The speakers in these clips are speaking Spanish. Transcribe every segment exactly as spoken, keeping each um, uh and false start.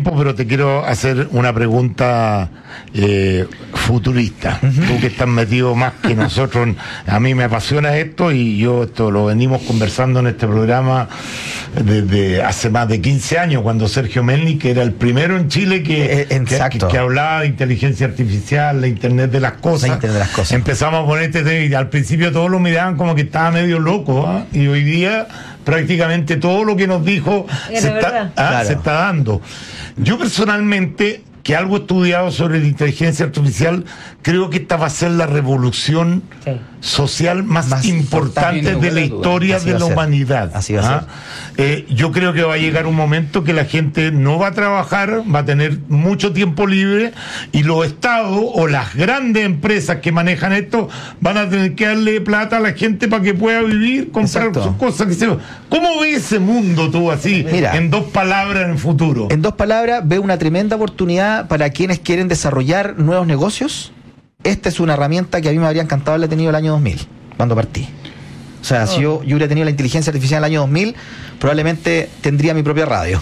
tiempo, pero te quiero hacer una pregunta eh, futurista. Uh-huh. Tú que estás metido más que nosotros, a mí me apasiona esto y yo esto lo venimos conversando en este programa desde hace más de quince años, cuando Sergio Melnik, que era el primero en Chile que, eh, que, que, que hablaba de inteligencia artificial, la Internet de las cosas. Internet de las cosas. Empezamos a poner este tema y al principio todos lo miraban como que estaba medio loco, ¿eh? Y hoy día prácticamente todo lo que nos dijo se está, ah, claro. se está dando. Yo personalmente, que algo he estudiado sobre la inteligencia artificial, creo que esta va a ser la revolución sí. social más, más importante, importante de la historia de la humanidad. Así va a ser. ¿Ah? Eh, yo creo que va a llegar un momento que la gente no va a trabajar, va a tener mucho tiempo libre y los estados o las grandes empresas que manejan esto van a tener que darle plata a la gente para que pueda vivir, comprar Exacto. sus cosas. Que se... ¿Cómo ves ese mundo tú así, Mira, en dos palabras en el futuro? En dos palabras, veo una tremenda oportunidad para quienes quieren desarrollar nuevos negocios. Esta es una herramienta que a mí me habría encantado haberla tenido el año dos mil, cuando partí. O sea, oh. si yo, yo hubiera tenido la inteligencia artificial en el año dos mil, probablemente tendría mi propia radio.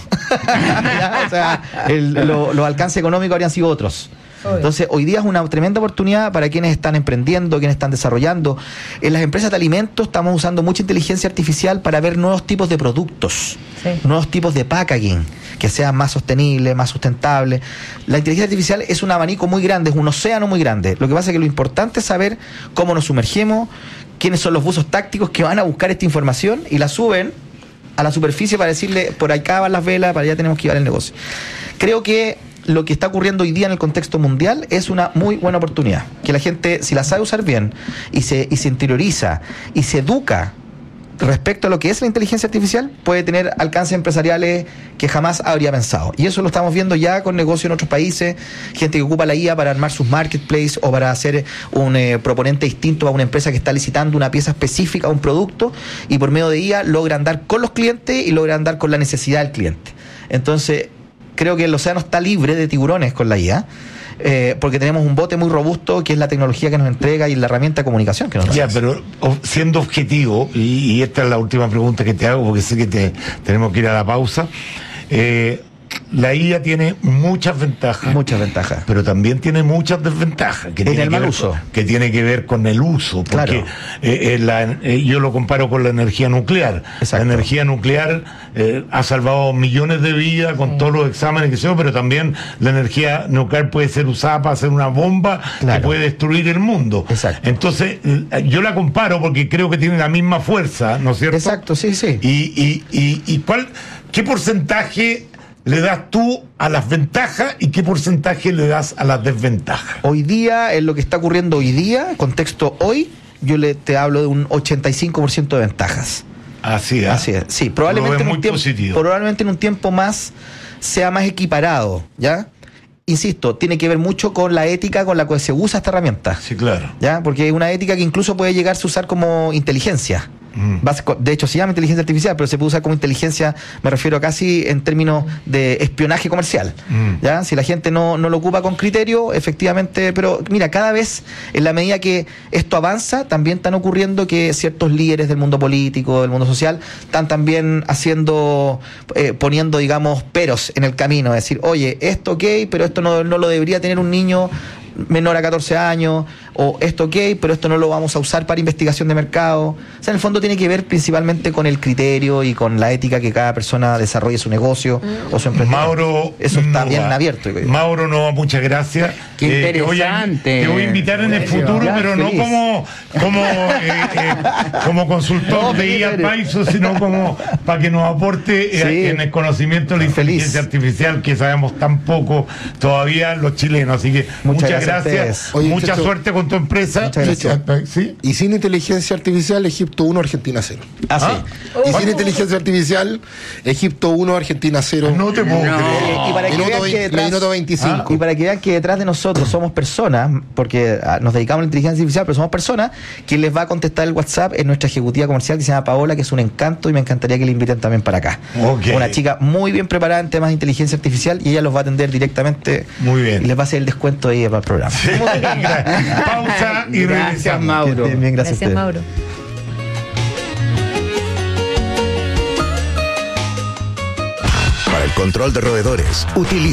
O sea, el, lo, los alcances económicos habrían sido otros. Entonces, hoy día es una tremenda oportunidad para quienes están emprendiendo, quienes están desarrollando. En las empresas de alimentos estamos usando mucha inteligencia artificial para ver nuevos tipos de productos, sí. nuevos tipos de packaging, que sean más sostenibles, más sustentables. La inteligencia artificial es un abanico muy grande, es un océano muy grande. Lo que pasa es que lo importante es saber cómo nos sumergimos, quiénes son los buzos tácticos que van a buscar esta información y la suben a la superficie para decirle, por acá van las velas, para allá tenemos que llevar el negocio. Creo que lo que está ocurriendo hoy día en el contexto mundial es una muy buena oportunidad. Que la gente, si la sabe usar bien y se, y se interioriza y se educa respecto a lo que es la inteligencia artificial, puede tener alcances empresariales que jamás habría pensado. Y eso lo estamos viendo ya con negocios en otros países, gente que ocupa la I A para armar sus marketplaces o para hacer un eh, proponente distinto a una empresa que está licitando una pieza específica, un producto, y por medio de I A logran dar con los clientes y logran dar con la necesidad del cliente. Entonces, creo que el océano está libre de tiburones con la I A, eh, porque tenemos un bote muy robusto que es la tecnología que nos entrega y la herramienta de comunicación que nos da. Ya, pero siendo objetivo, y, y esta es la última pregunta que te hago, porque sé que te, tenemos que ir a la pausa, eh, la I A tiene muchas ventajas. Muchas ventajas. Pero también tiene muchas desventajas. Que en tiene el mal que ver, uso. Que tiene que ver con el uso. Porque claro. eh, eh, la, eh, yo lo comparo con la energía nuclear. Exacto. La energía nuclear eh, ha salvado millones de vidas con sí. todos los exámenes que se dio, pero también la energía nuclear puede ser usada para hacer una bomba claro. que puede destruir el mundo. Exacto. Entonces, eh, yo la comparo porque creo que tiene la misma fuerza, ¿no es cierto? Exacto, sí, sí. Y, y, y, y ¿cuál, qué porcentaje le das tú a las ventajas y qué porcentaje le das a las desventajas? Hoy día, en lo que está ocurriendo hoy día, contexto hoy, yo le te hablo de un ochenta y cinco por ciento de ventajas. Así es. Así es. Sí, probablemente en, un tiempo, probablemente en un tiempo más sea más equiparado, ¿ya? Insisto, tiene que ver mucho con la ética con la que se usa esta herramienta. Sí, claro. ¿Ya? Porque es una ética que incluso puede llegarse a usar como inteligencia. De hecho se llama inteligencia artificial, pero se puede usar como inteligencia, me refiero a casi en términos de espionaje comercial. Mm. ¿Ya? Si la gente no, no lo ocupa con criterio, efectivamente, pero mira, cada vez en la medida que esto avanza, también están ocurriendo que ciertos líderes del mundo político, del mundo social, están también haciendo, eh, poniendo, digamos, peros en el camino, es decir, oye, esto ok, pero esto no, no lo debería tener un niño menor a catorce años, o esto ok, pero esto no lo vamos a usar para investigación de mercado. O sea, en el fondo tiene que ver principalmente con el criterio y con la ética que cada persona desarrolle su negocio mm. o su emprendimiento. Mauro, eso está no bien va. abierto. Mauro Nova, muchas gracias. Qué eh, interesante. Te voy, a, te voy a invitar en el futuro, ya, pero feliz. no como como, eh, eh, como consultor no, de I A Advisor, sino como para que nos aporte eh, sí. en el conocimiento de la feliz. inteligencia artificial, que sabemos tan poco todavía los chilenos. Así que muchas, muchas gracias. Oye, mucha Checho, suerte con tu empresa. ¿Sí? Y sin inteligencia artificial, Egipto uno, Argentina cero. Ah, sí. Y sin inteligencia artificial, Egipto uno, Argentina cero. No te puedo no. creer. Y para que minuto, vean veinte, que detrás, minuto veinticinco. Ah, y para que vean que detrás de nosotros somos personas, porque nos dedicamos a la inteligencia artificial, pero somos personas, quien les va a contestar el WhatsApp es nuestra ejecutiva comercial que se llama Paola, que es un encanto y me encantaría que le inviten también para acá. Okay. Una chica muy bien preparada en temas de inteligencia artificial y ella los va a atender directamente. Muy bien. Y les va a hacer el descuento ahí para el programa. Sí. Pausa y gracias, Mauro. Bien, bien, gracias, gracias Mauro. Para el control de roedores, utiliza